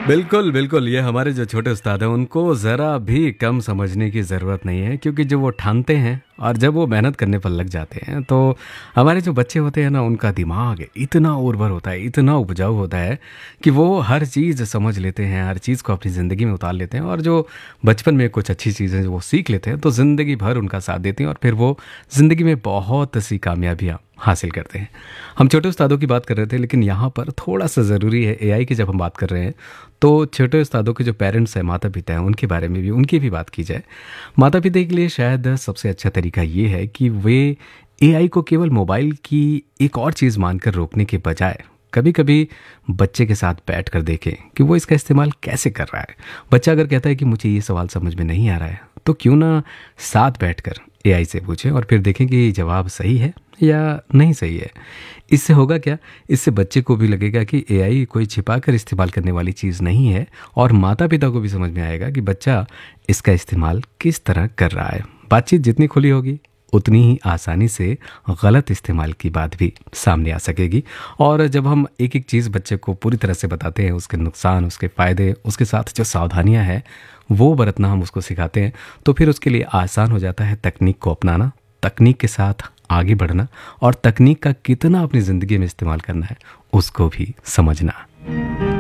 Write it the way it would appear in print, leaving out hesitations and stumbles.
बिल्कुल, बिल्कुल। ये हमारे जो छोटे उस्ताद हैं, उनको ज़रा भी कम समझने की ज़रूरत नहीं है क्योंकि जब वो ठानते हैं और जब वो मेहनत करने पर लग जाते हैं, तो हमारे जो बच्चे होते हैं ना, उनका दिमाग इतना उर्वर होता है, इतना उपजाऊ होता है कि वो हर चीज़ समझ लेते हैं, हर चीज़ को अपनी ज़िंदगी में उतार लेते हैं और जो बचपन में कुछ अच्छी चीज़ें जो वो सीख लेते हैं, तो ज़िंदगी भर उनका साथ देती हैं और फिर वो ज़िंदगी में बहुत सी कामयाबियाँ हासिल करते हैं। हम छोटे उस्तादों की बात कर रहे थे, लेकिन यहाँ पर थोड़ा-सा ज़रूरी है एआई की जब हम बात कर रहे हैं, तो छोटे उस्तादों के जो पेरेंट्स हैं, माता-पिता हैं, उनके बारे में भी उनकी भी बात की जाए। माता-पिता के लिए शायद सबसे अच्छा तरीका ये है कि वे एआई को केवल मोबाइल की एक और चीज़ मानकर रोकने के बजाय कभी-कभी बच्चे के साथ बैठकर देखें कि वो इसका इस्तेमाल कैसे कर रहा है। बच्चा अगर कहता है कि मुझे ये सवाल समझ में नहीं आ रहा है, तो क्यों ना साथ बैठकर एआई से पूछें और फिर देखें कि जवाब सही है या नहीं सही है। इससे होगा क्या? इससे बच्चे को भी लगेगा कि एआई कोई छिपा कर इस्तेमाल करने वाली चीज़ नहीं है और माता-पिता को भी समझ में आएगा कि बच्चा इसका इस्तेमाल किस तरह कर रहा है। बातचीत जितनी खुली होगी, उतनी ही आसानी से गलत इस्तेमाल की बात भी सामने आ सकेगी। और जब हम एक-एक चीज़ बच्चे को पूरी तरह से बताते हैं, उसके नुकसान, उसके फ़ायदे, उसके साथ जो सावधानियाँ हैं, वो बरतना हम उसको सिखाते हैं, तो फिर उसके लिए आसान हो जाता है तकनीक को अपनाना, तकनीक के साथ आगे बढ़ना और तकनीक का कितना अपनी ज़िंदगी में इस्तेमाल करना है, उसको भी समझना।